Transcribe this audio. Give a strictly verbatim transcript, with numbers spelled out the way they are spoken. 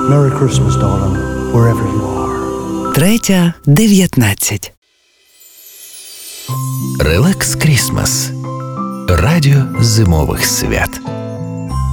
Merry Christmas, darling, wherever you are. Третя, дев'ятнадцять. Релакс Крісмас. Радіо зимових свят.